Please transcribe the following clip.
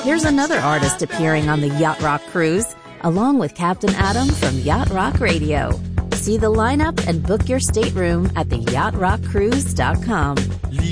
Here's another artist appearing on the Yacht Rock Cruise, along with Captain Adam from Yacht Rock Radio. See the lineup and book your stateroom at theyachtrockcruise.com.